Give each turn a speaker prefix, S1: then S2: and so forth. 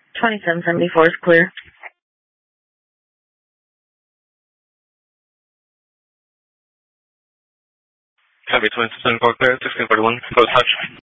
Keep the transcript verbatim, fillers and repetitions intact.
S1: twenty-seven seventy-four is clear.
S2: Copy twenty-seven seventy-four clear, sixteen forty-one, close touch.